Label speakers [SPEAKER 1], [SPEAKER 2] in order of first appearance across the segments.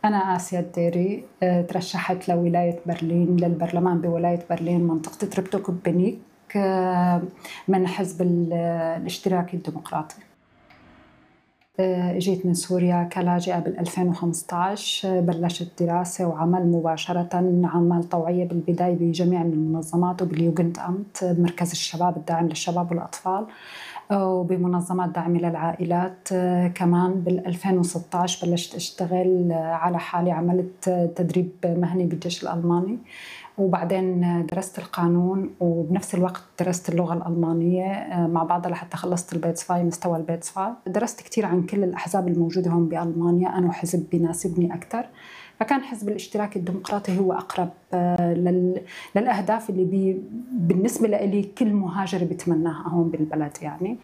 [SPEAKER 1] أنا آسيا الديري، ترشحت لولاية برلين للبرلمان بولاية برلين منطقة تربتوكوبينيك من حزب الاشتراكي الديمقراطي. اجيت من سوريا كلاجئة بال2015، بلشت دراسة وعمل مباشرة، عمل طوعية بالبداية بجميع المنظمات وباليوجند أمت مركز الشباب الداعم للشباب والأطفال، وبمنظمات داعمة للعائلات. كمان بال2016 بلشت أشتغل على حالي، عملت تدريب مهني بالجيش الألماني، وبعدين درست القانون وبنفس الوقت درست اللغة الألمانية مع بعضها لحتى خلصت البيتسفاي، مستوى البيتسفاي. درست كتير عن كل الأحزاب الموجودة هون بألمانيا، أنا حزب بيناسبني أكتر، فكان حزب الاشتراكي الديمقراطي هو أقرب للأهداف اللي بالنسبة لي كل مهاجر بتمناها هون بالبلد. يعني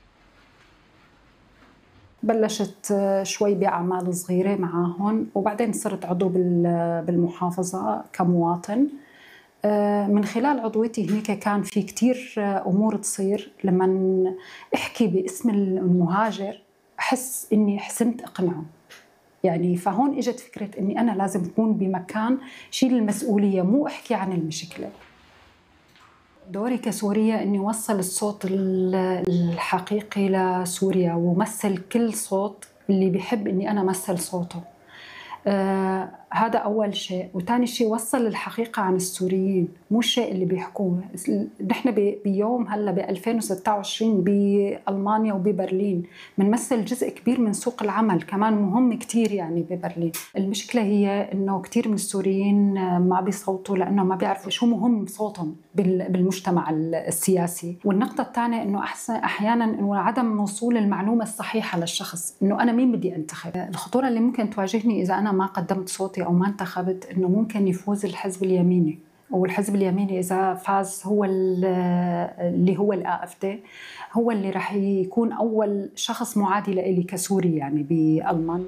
[SPEAKER 1] بلشت شوي بأعمال صغيرة معاهم، وبعدين صرت عضو بالمحافظة كمواطن. من خلال عضويتي هناك كان في كتير أمور تصير لما أحكي باسم المهاجر أحس إني حسنت أقنعه. يعني فهون إجت فكرة إني أنا لازم أكون بمكان شيل المسؤولية، مو أحكي عن المشكلة. دوري كسورية إني وصل الصوت الحقيقي لسوريا، ومثل كل صوت اللي بيحب إني أنا مثل صوته. هذا أول شيء. وثاني شيء وصل الحقيقة عن السوريين، مو الشيء اللي بيحكوه. نحن بيوم هلا ب2026 بألمانيا وببرلين بنمثل جزء كبير من سوق العمل، كمان مهم كتير يعني ببرلين. المشكلة هي إنه كتير من السوريين ما بيصوتوا لأنه ما بيعرفوا شو مهم صوتهم بالمجتمع السياسي. والنقطة الثانية إنه أحيانا إنه عدم وصول المعلومة الصحيحة للشخص، إنه أنا مين بدي أنتخب. الخطورة اللي ممكن تواجهني إذا أنا ما قدمت صوتي أو ما انتخبت إنه ممكن يفوز الحزب اليميني، والحزب اليميني إذا فاز هو اللي هو الAfD، هو اللي رح يكون أول شخص معادي لإلي كسوري يعني بألمانيا.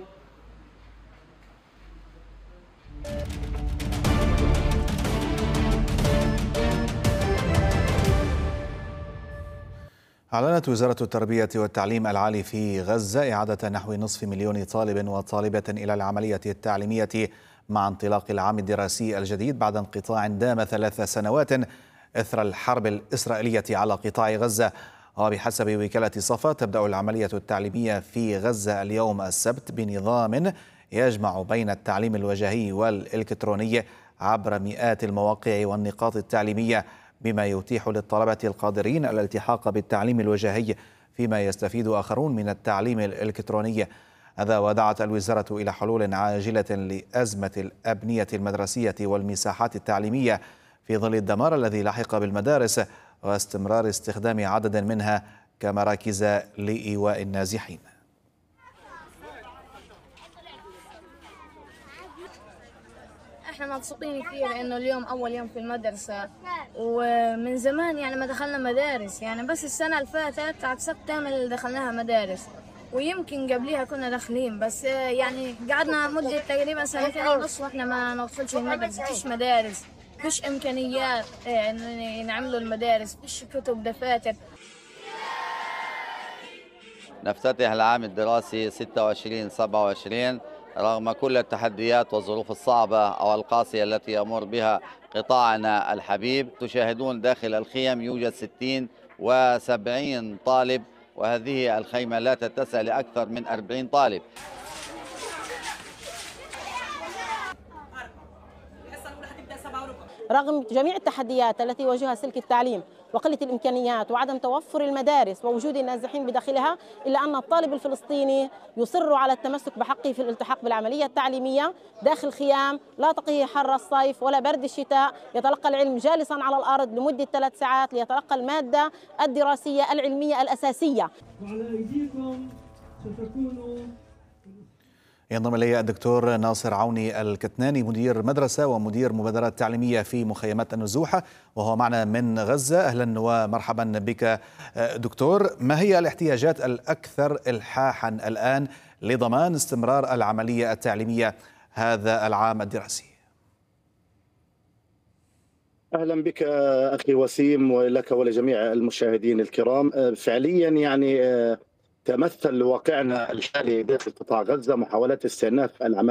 [SPEAKER 2] أعلنت وزارة التربية والتعليم العالي في غزة إعادة نحو نصف مليون طالب وطالبة إلى العملية التعليمية مع انطلاق العام الدراسي الجديد بعد انقطاع دام 3 سنوات إثر الحرب الإسرائيلية على قطاع غزة. وبحسب وكالة صفا تبدأ العملية التعليمية في غزة اليوم السبت بنظام يجمع بين التعليم الوجاهي والإلكتروني عبر مئات المواقع والنقاط التعليمية، بما يتيح للطلبة القادرين الالتحاق بالتعليم الوجاهي فيما يستفيد آخرون من التعليم الإلكتروني. هذا ودعت الوزارة إلى حلول عاجلة لأزمة الأبنية المدرسية والمساحات التعليمية في ظل الدمار الذي لحق بالمدارس واستمرار استخدام عدد منها كمراكز لإيواء النازحين.
[SPEAKER 3] احنا مبسوطين كثير لانه اليوم اول يوم في المدرسه، ومن زمان يعني ما دخلنا مدارس، يعني بس السنه اللي فاتت على سبتمبر اللي دخلناها مدارس، ويمكن قبليها كنا داخلين، بس يعني قعدنا مده تقريبا 2.5 واحنا ما نوصلش المدرسه. فيش مدارس، فيش امكانيات نعملوا المدارس، فيش كتب دفاتر.
[SPEAKER 4] نفتتح العام الدراسي 26/27 رغم كل التحديات والظروف الصعبة أو القاسية التي يمر بها قطاعنا الحبيب. تشاهدون داخل الخيم يوجد 60 و70 طالب، وهذه الخيمة لا تتسع لأكثر من 40 طالب.
[SPEAKER 5] رغم جميع التحديات التي يواجهها سلك التعليم وقلة الإمكانيات وعدم توفر المدارس ووجود النازحين بداخلها، إلا أن الطالب الفلسطيني يصر على التمسك بحقه في الالتحاق بالعملية التعليمية داخل خيام لا تقيه حر الصيف ولا برد الشتاء. يتلقى العلم جالسا على الأرض لمدة 3 ساعات ليتلقى المادة الدراسية العلمية الأساسية.
[SPEAKER 6] وعلى أيديكم ستكونوا.
[SPEAKER 2] ينضم إلي الدكتور ناصر عوني الكتناني، مدير مدرسة ومدير مبادرات تعليمية في مخيمات النزوح، وهو معنا من غزة. أهلا ومرحبا بك دكتور. ما هي الاحتياجات الأكثر إلحاحا الآن لضمان استمرار العملية التعليمية هذا العام الدراسي؟
[SPEAKER 7] أهلا بك أخي وسيم، ولك ولجميع المشاهدين الكرام. فعليا يعني تمثل واقعنا الحالي داخل قطاع غزة محاولات استئناف العملية